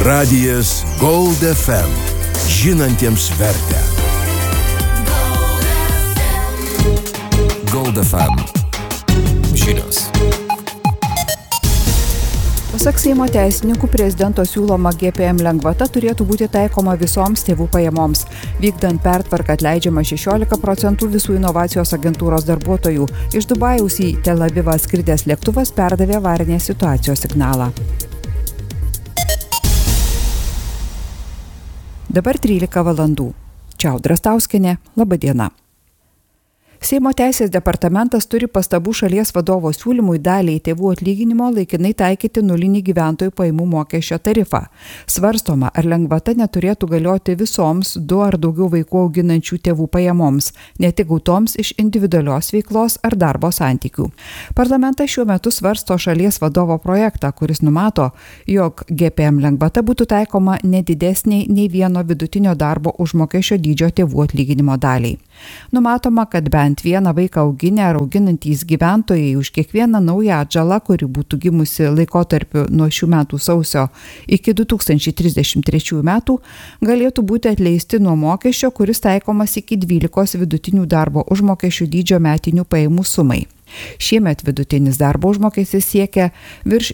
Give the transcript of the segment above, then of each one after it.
Radijas Gold FM. Žinantiems vertę. Gold FM. Žinios. Pasak Seimo teisininkų, prezidento siūloma GPM lengvata turėtų būti taikoma visoms tėvų pajamoms. Vykdant pertvarką atleidžiama 16% visų inovacijos agentūros darbuotojų. Iš Dubajaus į Tel Avivą skridęs lėktuvas perdavė avarinės situacijos signalą. Dabar 13 valandų. Čiaudra Stauskienė, laba diena. Seimo teisės departamentas turi pastabų šalies vadovo siūlymui daliai tėvų atlyginimo laikinai taikyti nulinį gyventojų pajamų mokesčio tarifą. Svarstoma, ar lengvata neturėtų galioti visoms 2 ar daugiau vaikų auginančių tėvų pajamoms, ne tik gautoms iš individualios veiklos ar darbo santykių. Parlamentas šiuo metu svarsto šalies vadovo projektą, kuris numato, jog GPM lengvata būtų taikoma nedidesniai nei vieno vidutinio darbo užmokesčio dydžio tėvų atlyginimo daliai. Numatoma, kad bent vieną vaiką auginę ar auginantys gyventojai už kiekvieną naują atžalą, kuri būtų gimusi laikotarpiu nuo šių metų sausio iki 2033 metų, galėtų būti atleisti nuo mokesčio, kuris taikomas iki 12 vidutinių darbo užmokesčių dydžio metinių pajamų sumai. Šiemet vidutinis darbo užmokestis siekia virš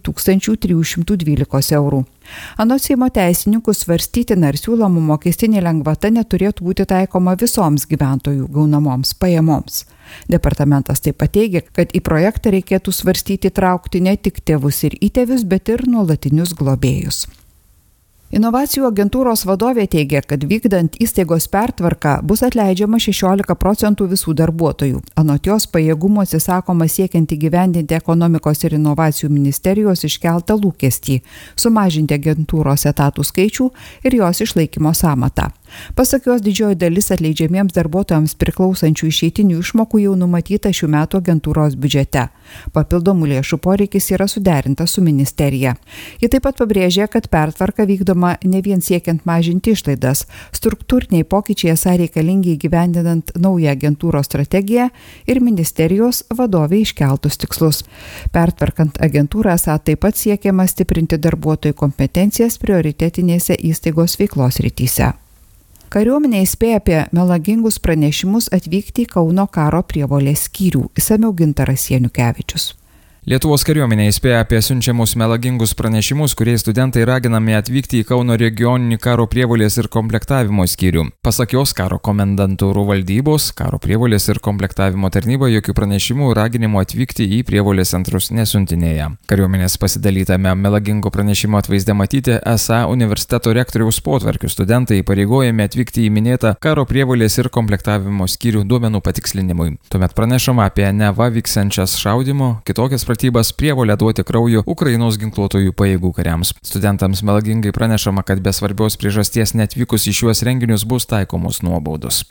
2312 eurų. Anot Seimo teisininkų svarstytina, ar siūlomų mokestinė lengvata neturėtų būti taikoma visoms gyventojų gaunamoms pajamoms. Departamentas taip pat teigia, kad į projektą reikėtų svarstyti traukti ne tik tėvus ir įtėvius, bet ir nuolatinius globėjus. Inovacijų agentūros vadovė teigia, kad vykdant įstaigos pertvarką bus atleidžiama 16% visų darbuotojų. Anot jos pajėgumų atsisakoma siekiant įgyvendinti ekonomikos ir inovacijų ministerijos iškeltą lūkestį, sumažinti agentūros etatų skaičių ir jos išlaikymo sąmatą. Pasak jos, didžioji dalis atleidžiamiems darbuotojams priklausančių išeitinių išmokų jau numatyta šių metų agentūros biudžete. Papildomų lėšų poreikis yra suderintas su ministerija. Ji taip pat pabrėžė, kad pertvarka vykdoma ne vien siekiant mažinti išlaidas. Struktūriniai pokyčiai esą reikalingi įgyvendinant naują agentūros strategiją ir ministerijos vadovė iškeltus tikslus. Pertvarkant agentūrą esą taip pat siekiama stiprinti darbuotojų kompetencijas prioritetinėse įstaigos veiklos srityse. Kariuomenė įspėja apie melagingus pranešimus atvykti į Kauno karo prievolės skyrių. Išsamiau Gintaras Janukevičius. Lietuvos kariuomenė įspėja apie siunčiamus melagingus pranešimus, kuriais studentai raginami atvykti į Kauno regioninį karo prievolės ir komplektavimo skyrių. Pasak jos, karo komendantūrų valdybos, karo prievolės ir komplektavimo tarnyba jokių pranešimų raginimų atvykti į prievolės centrus nesiuntinėja. Kariuomenės pasidalytame melagingų pranešimų atvaizde matyti, esą universiteto rektoriaus potvarkių studentai įpareigojami atvykti į minėtą karo prievolės ir komplektavimo skyrių duomenų patikslinimui. Tuomet pranešama apie neva vyksiančias šaudymo, kitokias pratybas, prievolę duoti kraujo Ukrainos ginkluotojų pajėgų kariams. Studentams melagingai pranešama, kad be svarbios priežasties neatvykus į šiuos renginius bus taikomos nuobaudos.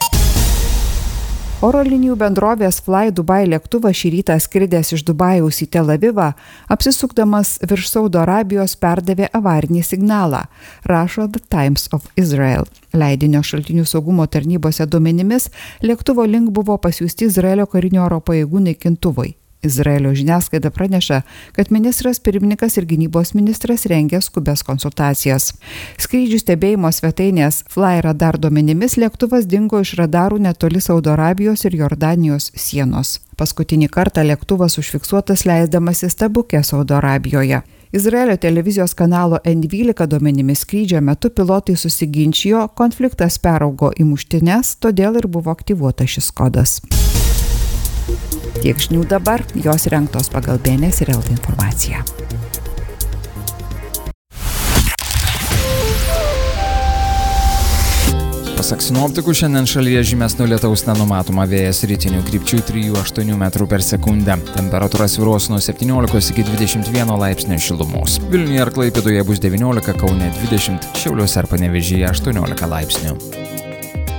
Oro linijų bendrovės Fly Dubai lėktuvas šį rytą skridęs iš Dubajaus į Tel Avivą, apsisukdamas virš Saudo Arabijos perdavė avarinį signalą, rašo The Times of Israel. Leidinio šaltinių saugumo tarnybose duomenimis lėktuvo link buvo pasiųsti Izraelio karinio oro pajėgų naikintuvai. Izraelio žiniasklaida praneša, kad ministras pirmininkas ir gynybos ministras rengia skubės konsultacijas. Skrydžių stebėjimo svetainės Fly Radar duomenimis lėktuvas dingo iš radarų netoli Saudo Arabijos ir Jordanijos sienos. Paskutinį kartą lėktuvas užfiksuotas leisdamasis Tabuke Saudo Arabijoje. Izraelio televizijos kanalo N12 duomenimis skrydžio metu pilotai susiginčijo, konfliktas peraugo į muštynes, todėl ir buvo aktyvuotas šis kodas. Tiek žinių dabar, jos rengtos pagal BNS ir LT informaciją. Pasak sinoptikų, šiandien šalyje žymesnio lietaus nenumatoma, vėjas rytinių krypčių 3–8 metrų per sekundę. Temperatūra svyruos nuo 17 iki 21 laipsnių šilumos. Vilniuje ir Klaipėdoje bus 19, Kaune 20, Šiauliuose ir Panevėžyje 18 laipsnių.